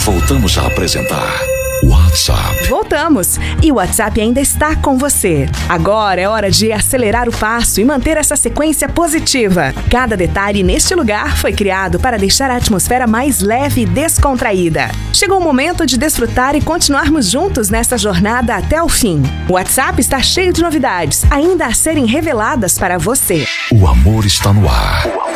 Voltamos a apresentar WhatsApp. Voltamos! E o WhatsApp ainda está com você. Agora é hora de acelerar o passo e manter essa sequência positiva. Cada detalhe neste lugar foi criado para deixar a atmosfera mais leve e descontraída. Chegou o momento de desfrutar e continuarmos juntos nessa jornada até o fim. O WhatsApp está cheio de novidades, ainda a serem reveladas para você. O amor está no ar.